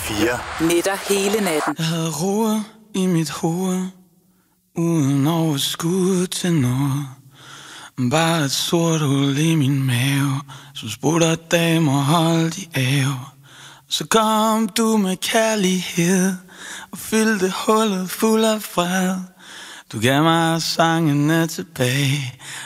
104. Nætter hele natten. Jeg havde roer i mit hoved, uden overskud til noget. Bare et sort hul i min mave, som spurgte damer holdt i ave. Så kom du med kærlighed og fyldte hullet fuld af fred. Du gav mig sangene tilbage,